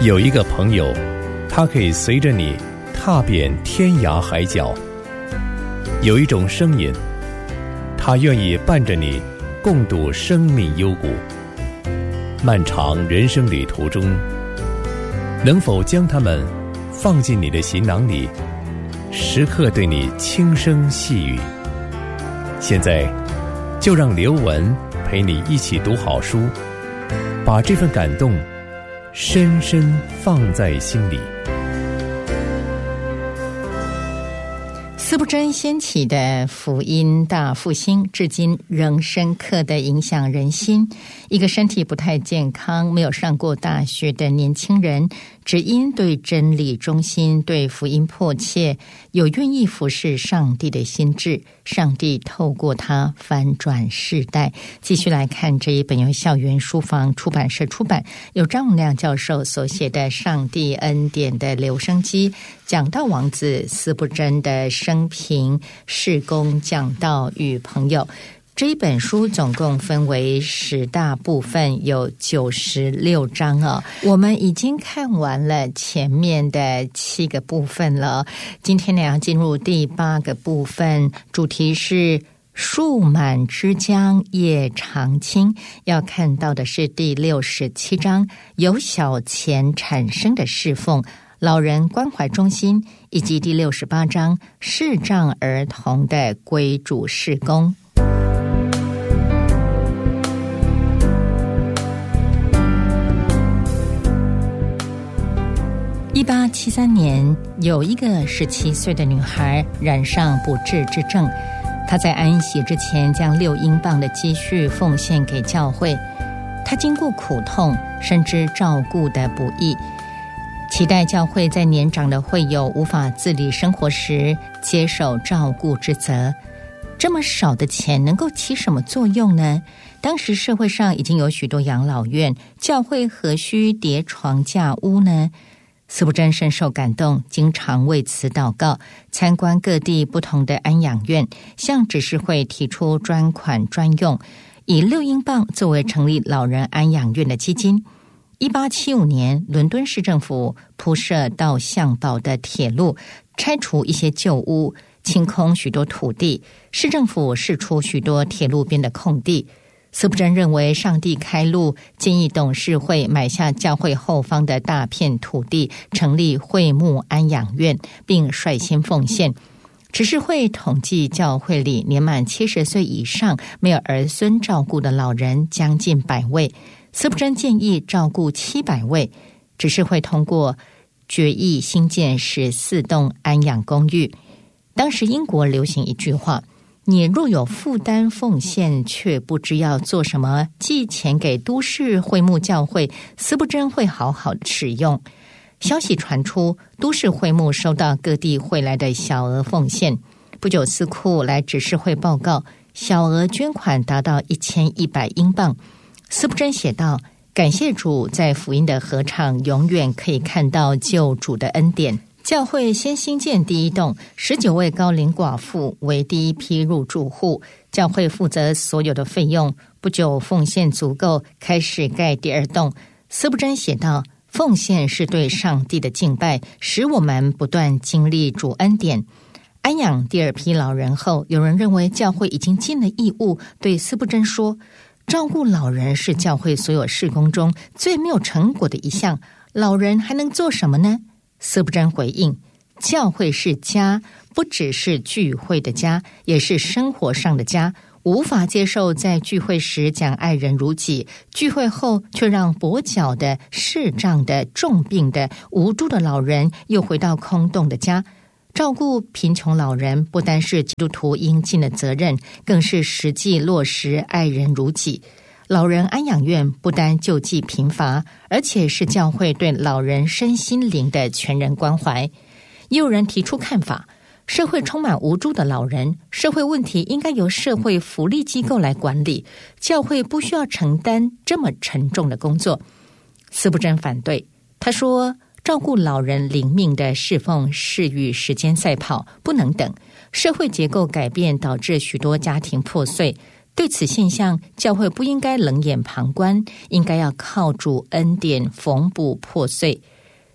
有一个朋友，他可以随着你踏遍天涯海角；有一种声音，他愿意伴着你共度生命幽谷。漫长人生旅途中，能否将他们放进你的行囊里，时刻对你轻声细语？现在就让刘文陪你一起读好书，把这份感动深深放在心里。 斯布真掀起的福音大复兴，至今仍深刻地影响人心。一个身体不太健康、没有上过大学的年轻人，只因对真理忠心、对福音迫切，有愿意服侍上帝的心志，上帝透过他翻转世代。继续来看这一本由校园书房出版社出版，由张永亮教授所写的《上帝恩典的留声机》，讲道王子斯布真的生平、事工、讲道与朋友。这一本书总共分为10大部分，有96章哦。我们已经看完了前面的7个部分了，今天呢要进入第8个部分，主题是树满枝浆叶常青。要看到的是第67章，由小钱产生的侍奉，老人关怀中心，以及第68章视障儿童的归主事工。1873年，有一个17岁的女孩染上不治之症，她在安息之前将6英镑的积蓄奉献给教会。她经过苦痛，深知照顾的不易，期待教会在年长的会友无法自理生活时接手照顾之责。这么少的钱能够起什么作用呢？当时社会上已经有许多养老院，教会何须叠床架屋呢？斯布真深受感动，经常为此祷告，参观各地不同的安养院，向执事会提出专款专用，以6英镑作为成立老人安养院的基金。1875年，伦敦市政府铺设到象堡的铁路，拆除一些旧屋，清空许多土地，市政府释出许多铁路边的空地。斯布真认为上帝开路，建议董事会买下教会后方的大片土地，成立会幕安养院，并率先奉献。执事会统计教会里年满70岁以上没有儿孙照顾的老人将近100位，斯布真建议照顾700位。执事会通过决议新建14栋安养公寓。当时英国流行一句话，你若有负担奉献，却不知要做什么，寄钱给都市会幕教会，斯布真会好好使用。消息传出，都市会幕收到各地汇来的小额奉献。不久，司库来执事会报告，小额捐款达到1100英镑。斯布真写道：感谢主，在福音的合唱永远可以看到救主的恩典。教会先兴建第1栋，19位高龄寡妇为第一批入住户，教会负责所有的费用。不久奉献足够，开始盖第2栋。斯布真写道：奉献是对上帝的敬拜，使我们不断经历主恩典。安养第2批老人后，有人认为教会已经尽了义务，对斯布真说，照顾老人是教会所有事工中最没有成果的一项，老人还能做什么呢？斯布真回应，教会是家，不只是聚会的家，也是生活上的家。无法接受在聚会时讲爱人如己，聚会后却让跛脚的、视障的、重病的、无助的老人又回到空洞的家。照顾贫穷老人不单是基督徒应尽的责任，更是实际落实爱人如己。老人安养院不单救济贫乏，而且是教会对老人身心灵的全人关怀。也有人提出看法，社会充满无助的老人，社会问题应该由社会福利机构来管理，教会不需要承担这么沉重的工作。斯布真反对，他说，照顾老人灵命的侍奉是与时间赛跑，不能等。社会结构改变导致许多家庭破碎，对此现象，教会不应该冷眼旁观，应该要靠主恩典缝补破碎。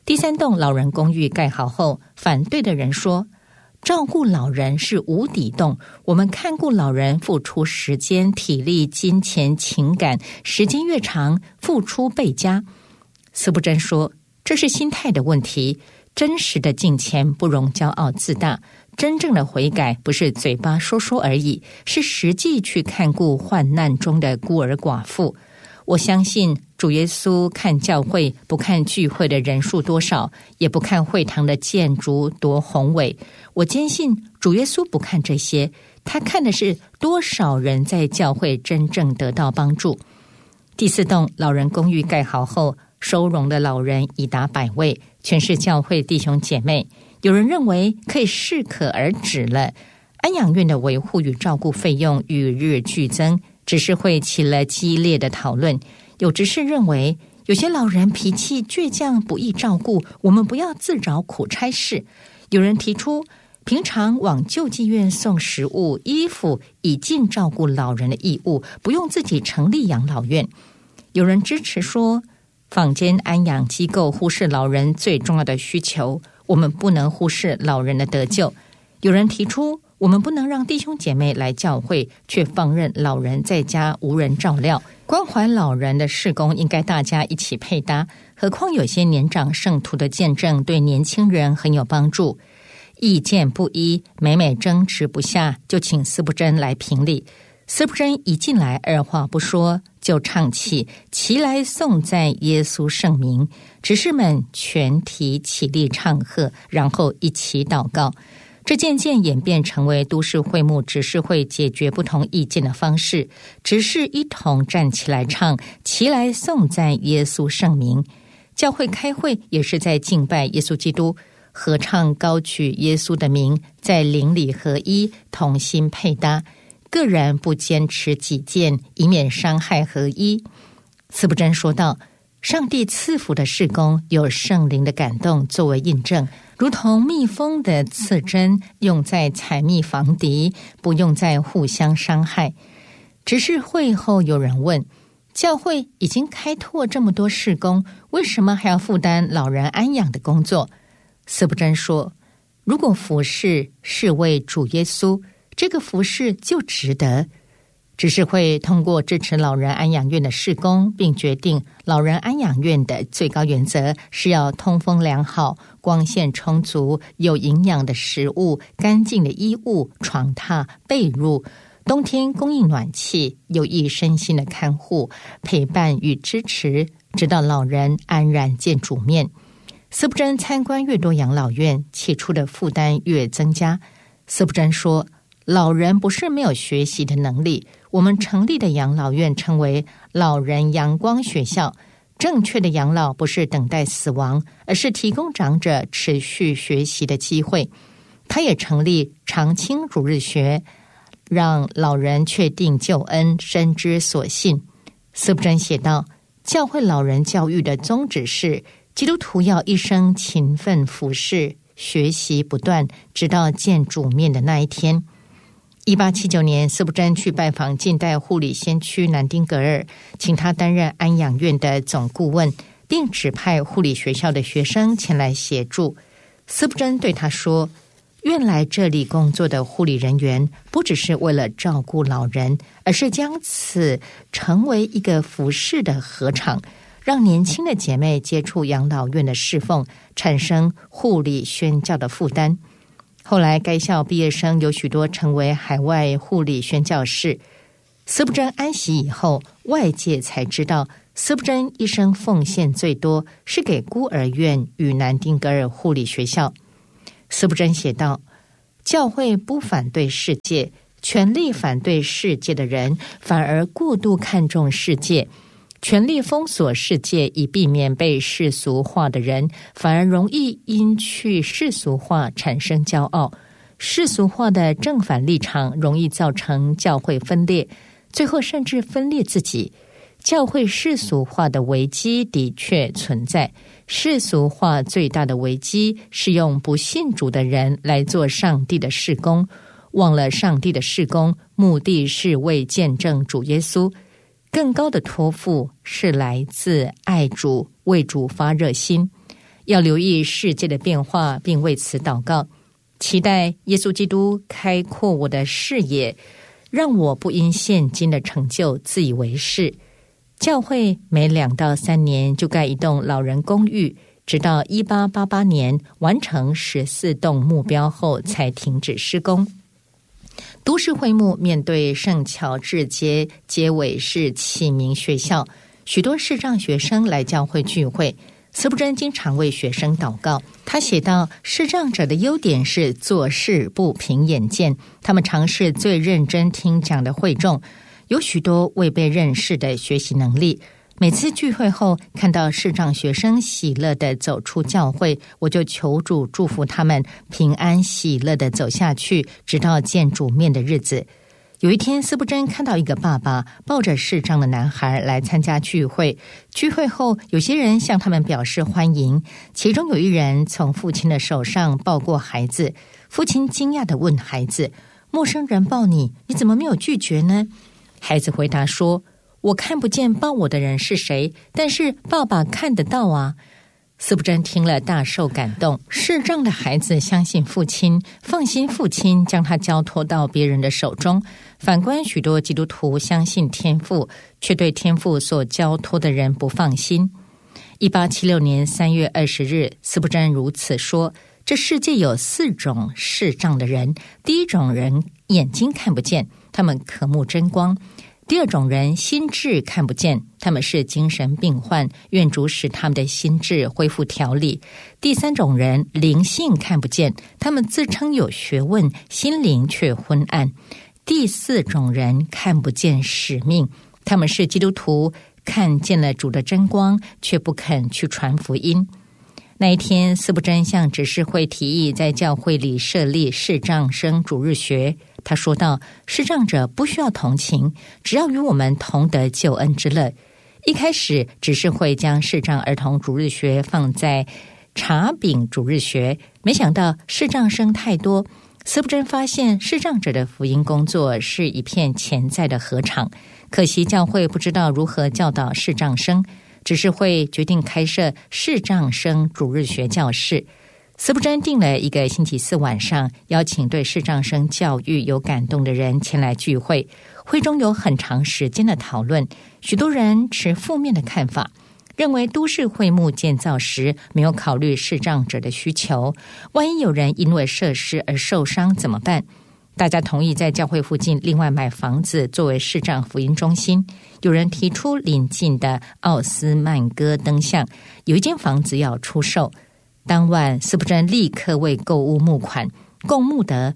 第3栋老人公寓盖好后，反对的人说，照顾老人是无底洞，我们看顾老人付出时间、体力、金钱、情感，时间越长，付出倍加。司布真说，这是心态的问题，真实的敬虔不容骄傲自大，真正的悔改不是嘴巴说说而已，是实际去看顾患难中的孤儿寡妇。我相信主耶稣看教会，不看聚会的人数多少，也不看会堂的建筑多宏伟。我坚信主耶稣不看这些，他看的是多少人在教会真正得到帮助。第4栋老人公寓盖好后，收容的老人已达100位，全是教会弟兄姐妹。有人认为可以适可而止了，安养院的维护与照顾费用与日俱增，执事会起了激烈的讨论。有执事认为，有些老人脾气倔强，不易照顾，我们不要自找苦差事。有人提出，平常往救济院送食物、衣服，以尽照顾老人的义务，不用自己成立养老院。有人支持说，坊间安养机构忽视老人最重要的需求，我们不能忽视老人的得救。有人提出，我们不能让弟兄姐妹来教会，却放任老人在家无人照料。关怀老人的事工应该大家一起配搭，何况有些年长圣徒的见证对年轻人很有帮助。意见不一，每每争执不下，就请司布真来评理。司布真一进来，二话不说就唱起齐来颂赞耶稣圣名，执事们全体起立唱和，然后一起祷告。这渐渐演变成为都市会幕执事会解决不同意见的方式，执事一同站起来唱齐来颂赞耶稣圣名。教会开会也是在敬拜耶稣基督，合唱高举耶稣的名，在灵里合一，同心配搭，个人不坚持己见，以免伤害合一。司布真说道，上帝赐福的事工有圣灵的感动作为印证，如同蜜蜂的刺针用在采蜜防敌，不用在互相伤害。执事会后有人问，教会已经开拓这么多事工，为什么还要负担老人安养的工作？司布真说，如果服事是为主耶稣，这个服事就值得。执事会通过支持老人安养院的事工，并决定老人安养院的最高原则是要通风良好、光线充足、有营养的食物、干净的衣物、床榻、被褥，冬天供应暖气，有益身心的看护、陪伴与支持，直到老人安然见主面。司布真参观越多养老院，起初的负担越增加。司布真说，老人不是没有学习的能力，我们成立的养老院称为老人阳光学校。正确的养老不是等待死亡，而是提供长者持续学习的机会。他也成立长青主日学，让老人确定救恩，深知所信。司布真写道，教会老人教育的宗旨是，基督徒要一生勤奋服侍，学习不断，直到见主面的那一天。1879年，司布真去拜访近代护理先驱南丁格尔，请他担任安养院的总顾问，并指派护理学校的学生前来协助。司布真对他说，愿来这里工作的护理人员不只是为了照顾老人，而是将此成为一个服侍的禾场，让年轻的姐妹接触养老院的侍奉，产生护理宣教的负担。后来该校毕业生有许多成为海外护理宣教士。司布真安息以后，外界才知道司布真一生奉献最多是给孤儿院与南丁格尔护理学校。司布真写道，教会不反对世界，全力反对世界的人反而过度看重世界，全力封锁世界以避免被世俗化的人，反而容易因去世俗化产生骄傲。世俗化的正反立场容易造成教会分裂，最后甚至分裂自己。教会世俗化的危机的确存在，世俗化最大的危机是用不信主的人来做上帝的事工，忘了上帝的事工目的是为见证主耶稣。更高的托付是来自爱主，为主发热心。 要留意世界的变化，并为此祷告，期待耶稣基督开阔我的视野，让我不因现今的成就自以为是。教会每2到3年就盖一栋老人公寓，直到1888年完成14栋目标后才停止施工。都市会幕面对圣乔治街街尾是启明学校，许多视障学生来教会聚会。司布真经常为学生祷告。他写道，视障者的优点是做事不凭眼见，他们常是最认真听讲的会众，有许多未被认识的学习能力。每次聚会后看到视障学生喜乐地走出教会，我就求主祝福他们平安喜乐地走下去，直到见主面的日子。有一天，司布真看到一个爸爸抱着视障的男孩来参加聚会。聚会后，有些人向他们表示欢迎，其中有一人从父亲的手上抱过孩子。父亲惊讶地问孩子，陌生人抱你，你怎么没有拒绝呢？孩子回答说，我看不见抱我的人是谁，但是爸爸看得到啊。司布真听了大受感动，视障的孩子相信父亲，放心父亲将他交托到别人的手中。反观许多基督徒相信天父，却对天父所交托的人不放心。1876年3月20日，司布真如此说，这世界有4种视障的人。第一种人眼睛看不见，他们渴慕真光；第二种人心智看不见，他们是精神病患，愿主使他们的心智恢复条理；第三种人灵性看不见，他们自称有学问，心灵却昏暗；第4种人看不见使命，他们是基督徒，看见了主的真光，却不肯去传福音。那一天，司布真向执事会提议在教会里设立视障生主日学。他说道，视障者不需要同情，只要与我们同得救恩之乐。一开始，执事会将视障儿童主日学放在茶饼主日学，没想到视障生太多，司布真发现视障者的福音工作是一片潜在的禾场，可惜教会不知道如何教导视障生，执事会决定开设视障生主日学教室。司布真定了一个星期4晚上，邀请对视障生教育有感动的人前来聚会。会中有很长时间的讨论，许多人持负面的看法，认为都市会幕建造时没有考虑视障者的需求，万一有人因为设施而受伤怎么办？大家同意在教会附近另外买房子作为视障福音中心。有人提出邻近的奥斯曼哥灯像有一间房子要出售。当晚，司布真立刻为购物募款，共募得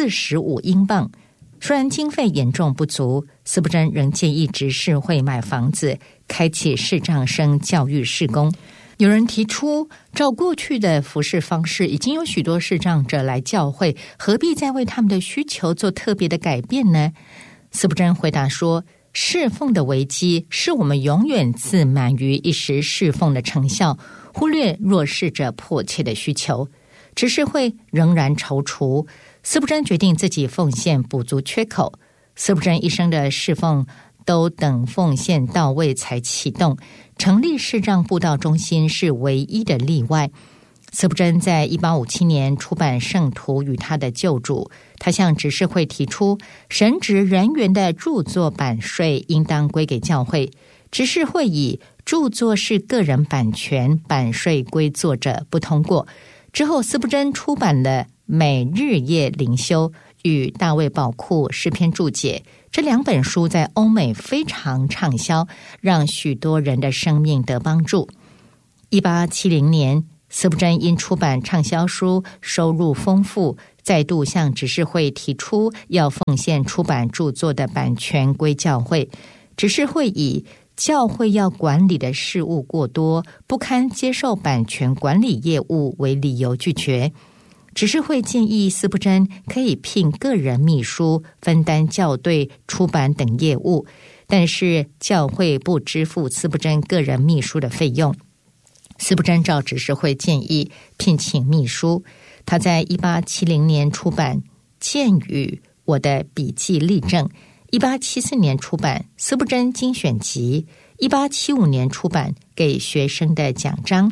45英镑。虽然经费严重不足，司布真仍建议执事会买房子，开启视障生教育事工。有人提出，照过去的服事方式，已经有许多视障者来教会，何必再为他们的需求做特别的改变呢？司布真回答说，侍奉的危机是我们永远自满于一时侍奉的成效，忽略弱势者迫切的需求。执事会仍然踌躇，司布真决定自己奉献补足缺口。司布真一生的侍奉都等奉献到位才启动，成立视障布道中心是唯一的例外。司布真在1857年出版《圣徒与他的救主》，他向执事会提出，神职人员的著作版税应当归给教会。执事会以著作是个人版权，版税归作者不通过。之后，司布真出版了《每日夜灵修》与大卫宝库诗篇注解，这2本书在欧美非常畅销，让许多人的生命得帮助。1870年，司布真因出版畅销书收入丰富，再度向执事会提出要奉献出版著作的版权归教会。执事会以教会要管理的事务过多，不堪接受版权管理业务为理由拒绝。执事会建议司布真可以聘个人秘书分担校对、出版等业务，但是教会不支付司布真个人秘书的费用。司布真照执事会建议聘请秘书。他在1870年出版《鉴语我的笔记例证》，1874年出版《司布真精选集》，1875年出版《给学生的奖章》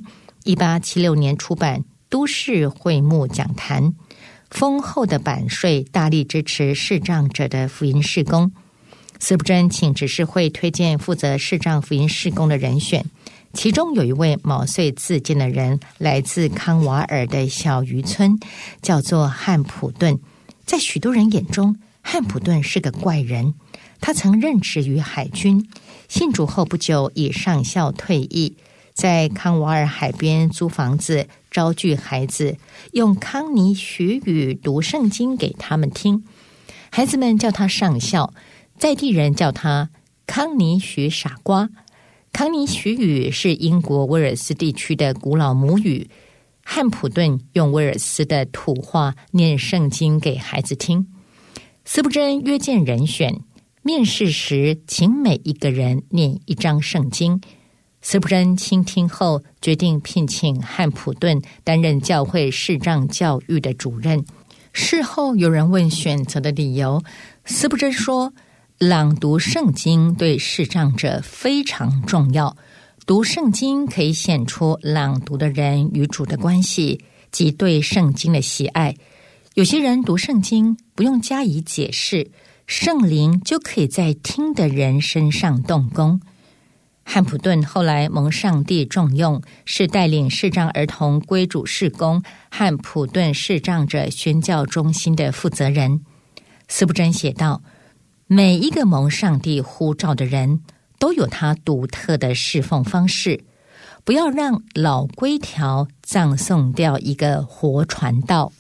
1876年出版《都市会幕讲坛》，丰厚的版税大力支持视障者的福音事工。司布真请执事会推荐负责视障福音事工的人选，其中有一位毛遂自荐的人，来自康瓦尔的小渔村，叫做汉普顿。在许多人眼中，汉普顿是个怪人。他曾任职于海军，信主后不久已上校退役，在康瓦尔海边租房子，招聚孩子，用康尼许语读圣经给他们听。孩子们叫他上校，在地人叫他康尼许傻瓜。康尼许语是英国威尔斯地区的古老母语，汉普顿用威尔斯的土话念圣经给孩子听。司布真约见人选，面试时请每一个人念一章圣经。司布真倾听后决定聘请汉普顿担任教会视障教育的主任。事后有人问选择的理由，司布真说，朗读圣经对视障者非常重要，读圣经可以显出朗读的人与主的关系及对圣经的喜爱。有些人读圣经不用加以解释，圣灵就可以在听的人身上动工。汉普顿后来蒙上帝重用，是带领视障儿童归主事工汉普顿视障者宣教中心的负责人。司布真写道，每一个蒙上帝呼召的人都有他独特的侍奉方式，不要让老规条葬送掉一个活传道。